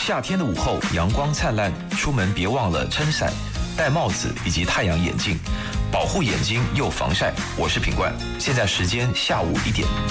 夏天的午后，阳光灿烂，出门别忘了撑伞、戴帽子以及太阳眼镜，保护眼睛又防晒。我是品冠，现在时间下午1点。